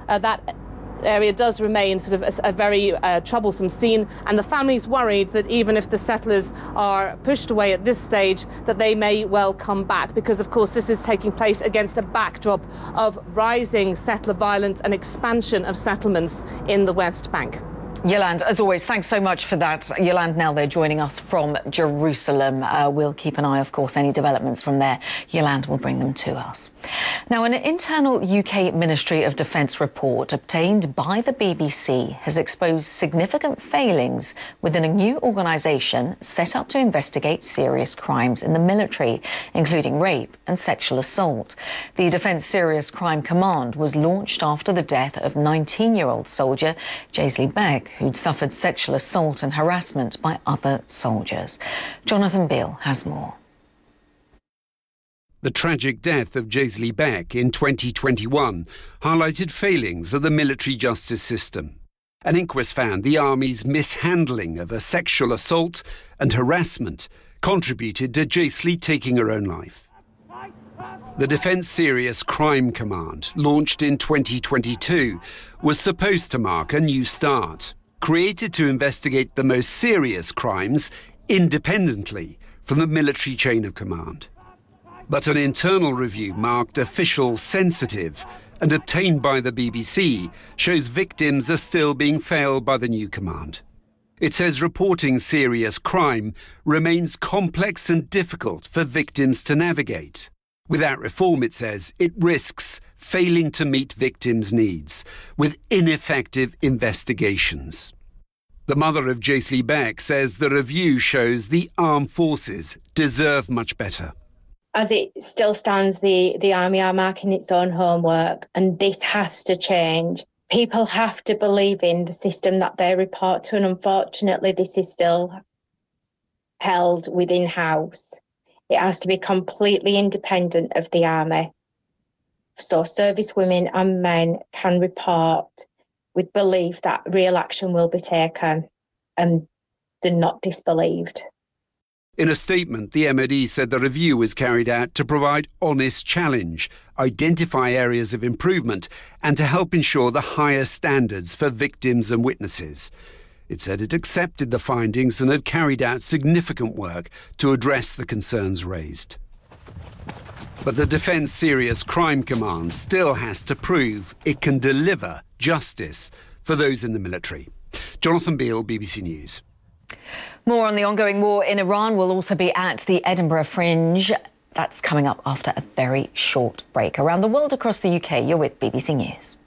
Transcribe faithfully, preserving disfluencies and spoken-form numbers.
uh, that area does remain sort of a, a very uh, troublesome scene, and the family's worried that even if the settlers are pushed away at this stage, that they may well come back, because of course this is taking place against a backdrop of rising settler violence and expansion of settlements in the West Bank. Yolande, as always, thanks so much for that. Yolande Knell there joining us from Jerusalem. Uh, we'll keep an eye, of course, any developments from there. Yolande will bring them to us. Now, an internal U K Ministry of Defence report obtained by the B B C has exposed significant failings within a new organisation set up to investigate serious crimes in the military, including rape and sexual assault. The Defence Serious Crime Command was launched after the death of nineteen-year-old soldier Jaisley Begg, who'd suffered sexual assault and harassment by other soldiers. Jonathan Beale has more. The tragic death of Jaisley Begg in twenty twenty-one highlighted failings of the military justice system. An inquest found the Army's mishandling of a sexual assault and harassment contributed to Jaisley taking her own life. The Defence Serious Crime Command, launched in twenty twenty-two, was supposed to mark a new start, created to investigate the most serious crimes independently from the military chain of command. But an internal review marked official sensitive and obtained by the B B C shows victims are still being failed by the new command. It says reporting serious crime remains complex and difficult for victims to navigate. Without reform, it says, it risks failing to meet victims' needs with ineffective investigations. The mother of Jaisley Begg says the review shows the armed forces deserve much better. As it still stands, the, the Army are marking its own homework, and this has to change. People have to believe in the system that they report to, and unfortunately this is still held within house. It has to be completely independent of the Army. So service women and men can report with belief that real action will be taken, and they're not disbelieved. In a statement, the M O D said the review was carried out to provide honest challenge, identify areas of improvement, and to help ensure the highest standards for victims and witnesses. It said it accepted the findings and had carried out significant work to address the concerns raised. But the Defence Serious Crime Command still has to prove it can deliver justice for those in the military. Jonathan Beale, B B C News. More on the ongoing war in Iran will also be at the Edinburgh Fringe. That's coming up after a very short break. Around the world across the U K, you're with B B C News.